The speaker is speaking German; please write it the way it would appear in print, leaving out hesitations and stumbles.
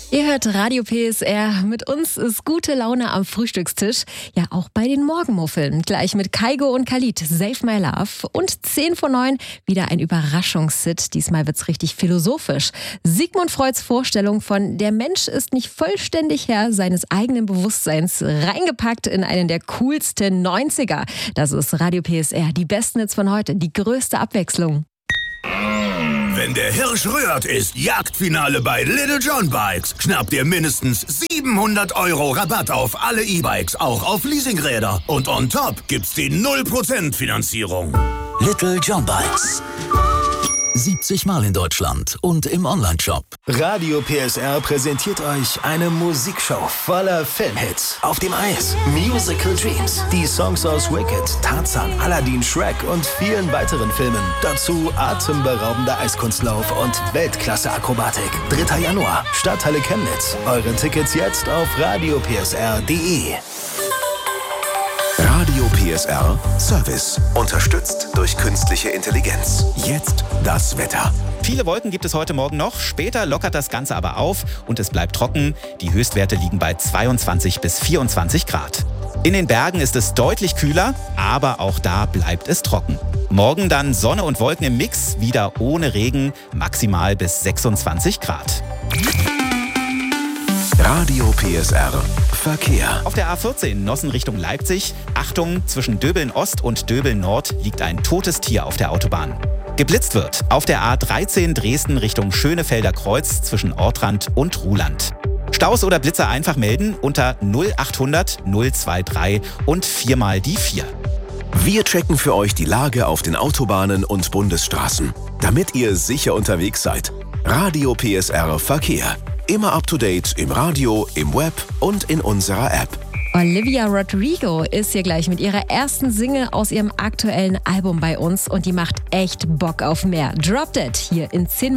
Ihr hört Radio PSR. Mit uns ist gute Laune am Frühstückstisch. Ja, auch bei den Morgenmuffeln. Gleich mit Kaigo und Khalid, Save My Love. Und 10 vor 9 wieder ein Überraschungshit. Diesmal wird's richtig philosophisch. Sigmund Freuds Vorstellung von der Mensch ist nicht vollständig Herr seines eigenen Bewusstseins, reingepackt in einen der coolsten 90er. Das ist Radio PSR. Die besten Hits von heute. Die größte Abwechslung. Wenn der Hirsch rührt, ist Jagdfinale bei Little John Bikes. Schnapp dir mindestens 700 € Rabatt auf alle E-Bikes, auch auf Leasingräder. Und on top gibt's die 0% Finanzierung. Little John Bikes. 70 Mal in Deutschland und im Onlineshop. Radio PSR präsentiert euch eine Musikshow voller Filmhits. Auf dem Eis, Musical Dreams, die Songs aus Wicked, Tarzan, Aladdin, Shrek und vielen weiteren Filmen. Dazu atemberaubender Eiskunstlauf und Weltklasse-Akrobatik. 3. Januar, Stadthalle Chemnitz. Eure Tickets jetzt auf radiopsr.de. Radio PSR Service. Unterstützt durch künstliche Intelligenz. Jetzt das Wetter. Viele Wolken gibt es heute Morgen noch. Später lockert das Ganze aber auf und es bleibt trocken. Die Höchstwerte liegen bei 22 bis 24 Grad. In den Bergen ist es deutlich kühler, aber auch da bleibt es trocken. Morgen dann Sonne und Wolken im Mix, wieder ohne Regen, maximal bis 26 Grad. Radio PSR Verkehr. Auf der A14 Nossen Richtung Leipzig. Achtung, zwischen Döbeln Ost und Döbeln Nord liegt ein totes Tier auf der Autobahn. Geblitzt wird auf der A13 Dresden Richtung Schönefelder Kreuz zwischen Ortrand und Ruhland. Staus oder Blitzer einfach melden unter 0800 023 und 4 mal die 4. Wir checken für euch die Lage auf den Autobahnen und Bundesstraßen, damit ihr sicher unterwegs seid. Radio PSR Verkehr. Immer up to date im Radio, im Web und in unserer App. Olivia Rodrigo ist hier gleich mit ihrer ersten Single aus ihrem aktuellen Album bei uns und die macht echt Bock auf mehr. Dropped It hier in 10